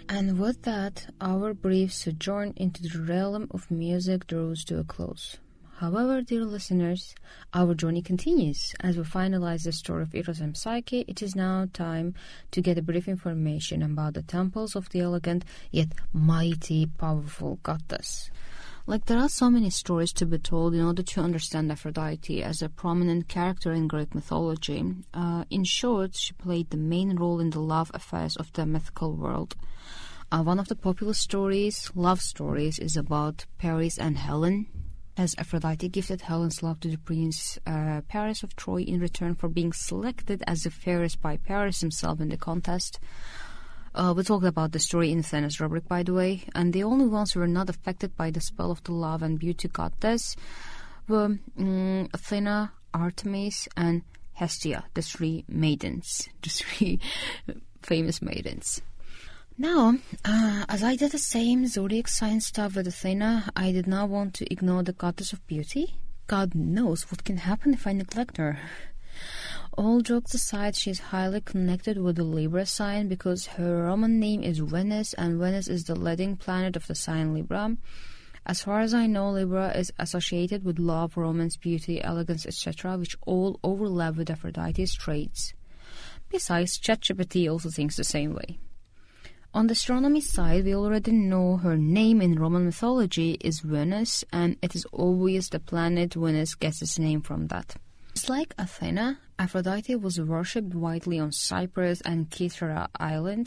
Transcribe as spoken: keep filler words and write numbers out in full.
And with that, our brief sojourn into the realm of music draws to a close. However, dear listeners, our journey continues. As we finalize the story of Eros and Psyche, it is now time to get a brief information about the temples of the elegant yet mighty powerful goddess. Like, there are so many stories to be told in order to understand Aphrodite as a prominent character in Greek mythology. Uh, in short, she played the main role in the love affairs of the mythical world. Uh, one of the popular stories, love stories, is about Paris and Helen, as Aphrodite gifted Helen's love to the prince uh, Paris of Troy in return for being selected as the fairest by Paris himself in the contest. Uh, we talked about the story in Athena's rubric, by the way, and the only ones who were not affected by the spell of the love and beauty goddess were um, Athena, Artemis, and Hestia, the three maidens, the three famous maidens. Now, uh, as I did the same zodiac sign stuff with Athena, I did not want to ignore the goddess of beauty. God knows what can happen if I neglect her. All jokes aside, she is highly connected with the Libra sign because her Roman name is Venus, and Venus is the leading planet of the sign Libra. As far as I know, Libra is associated with love, romance, beauty, elegance, et cetera, which all overlap with Aphrodite's traits. Besides, ChatGPT also thinks the same way. On the astronomy side, we already know her name in Roman mythology is Venus, and it is obvious the planet Venus gets its name from that. Just like Athena, Aphrodite was worshipped widely on Cyprus and Kythera Islands,